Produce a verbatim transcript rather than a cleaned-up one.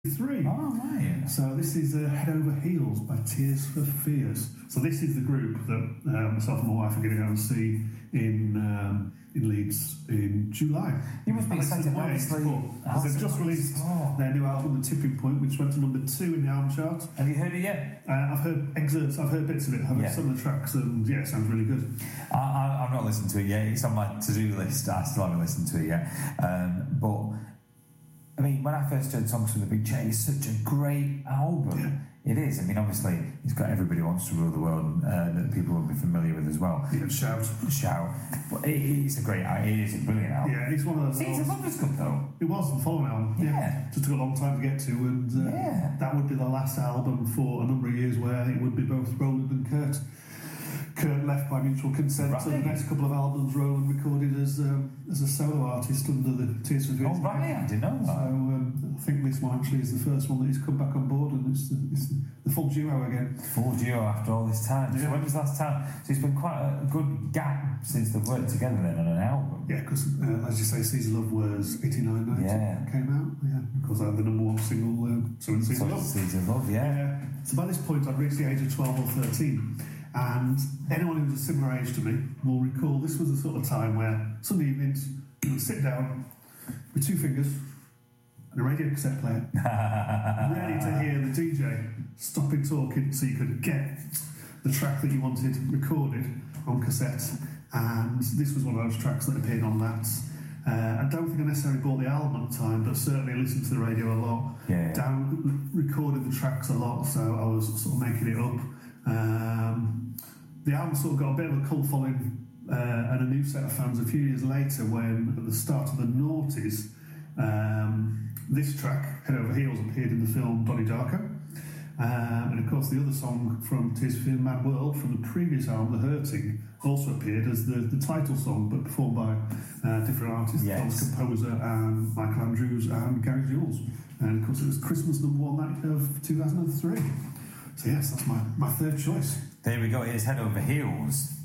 Three. Oh, right. So this is uh, Head Over Heels by Tears for Fears. So this is the group that uh, myself and my wife are going to go and see in um, in Leeds in July. You must be Alex excited, and Wade, obviously. but they've just released Oh. their new album, The Tipping Point, which went to number two in the album chart. Have you heard it yet? Uh, I've heard excerpts, I've heard bits of it, I've heard Yeah. some of the tracks, and yeah, it sounds really good. I, I, I've not listened to it yet. It's on my to-do list. I still haven't listened to it yet. Um, but, I mean, when I first heard Songs from the Big Chair, it's such a great album. Yeah. It is. I mean, obviously, it's got Everybody Wants to Rule the World uh, that people will be familiar with as well. Yeah, Shout. Shout. But it, it's a great album. It is a brilliant album. Yeah, it's one of those See, it's a albums. lovely good, though. It was the following album. Yeah. Just took a long time to get to, and uh, Yeah. that would be the last album for a number of years where it would be both Roland and Kurt. Kurt left by mutual consent, Right. so the next couple of albums Roland recorded as um, as a solo artist under the Tears for Fears. Oh, right, I didn't know So that. um, I think this one actually is the first one that he's come back on board, and it's the, it's the full duo again. Full duo after all this time. Yeah. So when was the last time? So it's been quite a good gap since they've worked together then on an album. Yeah, because uh, as you say, Season Love was eighty-nine ninety Yeah. came out. Yeah, because I had the number one single, um, so in Season So Love. it's Seeds of Love, yeah. Yeah. So by this point, I'd reached the age of twelve or thirteen, and anyone who's a similar age to me will recall this was the sort of time where Sunday evenings you would sit down with two fingers and a radio cassette player, ready to hear the D J stopping talking so you could get the track that you wanted recorded on cassette. And this was one of those tracks that appeared on that. Uh, I don't think I necessarily bought the album at the time, but certainly listened to the radio a lot. Yeah. Down, recorded the tracks a lot, so I was sort of making it up. Um, the album sort of got a bit of a cult following uh, and a new set of fans a few years later when, at the start of the noughties, um, this track, Head Over Heels, appeared in the film Donnie Darko. Um, and of course, the other song from Tears for Fears, Mad World, from the previous album, The Hurting, also appeared as the, the title song, but performed by uh, different artists, Yes. Thomas Composer and Michael Andrews and Gary Jules. And of course, it was Christmas number one night of two thousand three. So yes, that's my, my third choice. There we go. Here's Head Over Heels.